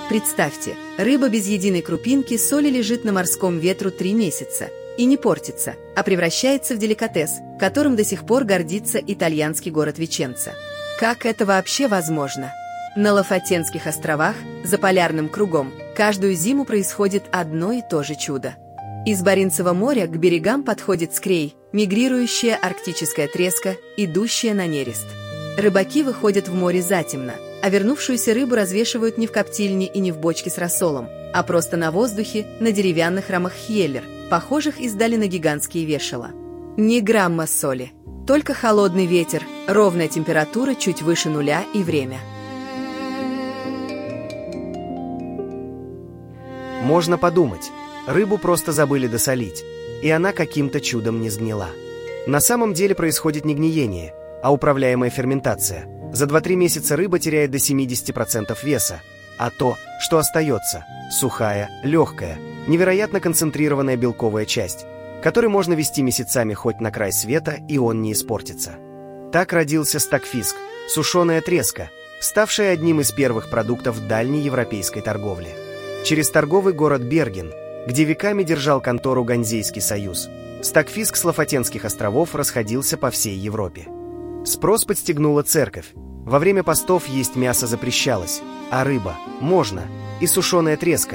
Представьте, рыба без единой крупинки соли лежит на морском ветру 3 месяца и не портится, а превращается в деликатес, которым до сих пор гордится итальянский город Веченца. Как это вообще возможно? На Лафатенских островах, за полярным кругом, каждую зиму происходит одно и то же чудо. Из Баренцева моря к берегам подходит скрей, мигрирующая арктическая треска, идущая на нерест. Рыбаки выходят в море затемно, а вернувшуюся рыбу развешивают не в коптильне и не в бочке с рассолом, а просто на воздухе, на деревянных рамах хьеллер, похожих издали на гигантские вешала. Ни грамма соли, только холодный ветер, ровная температура чуть выше нуля и время. Можно подумать, рыбу просто забыли досолить, и она каким-то чудом не сгнила. На самом деле происходит не гниение, а управляемая ферментация. За 2-3 месяца рыба теряет до 70% веса, а то, что остается, сухая, легкая, невероятно концентрированная белковая часть, которой можно вести месяцами хоть на край света, и он не испортится. Так родился стокфиск, сушеная треска, ставшая одним из первых продуктов дальней европейской торговли. Через торговый город Берген, где веками держал контору Ганзейский союз, стокфиск с Лафатенских островов расходился по всей Европе. Спрос подстегнула церковь. Во время постов есть мясо запрещалось, а рыба можно, и сушеная треска